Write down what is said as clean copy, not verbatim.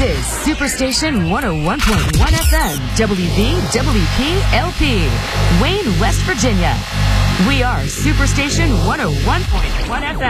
is Superstation 101.1 FM, WVWP LP, Wayne, West Virginia. We are Superstation 101.1 FM.